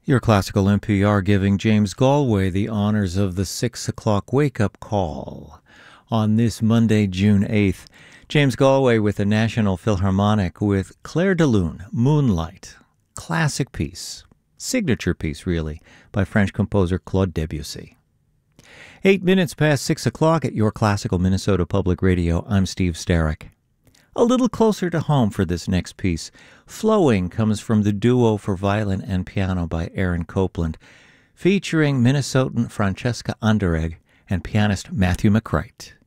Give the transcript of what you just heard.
Your classical NPR giving James Galway the honors of the 6 o'clock wake-up call. On this Monday, June 8th, James Galway with the National Philharmonic with Clair de Lune, Moonlight. Classic piece. Signature piece, really, by French composer Claude Debussy. 8 minutes past 6 o'clock at your classical Minnesota Public Radio. I'm Steve Starrick. A little closer to home for this next piece. Flowing comes from the duo for violin and piano by Aaron Copland, featuring Minnesotan Francesca Underegg and pianist Matthew McCreight.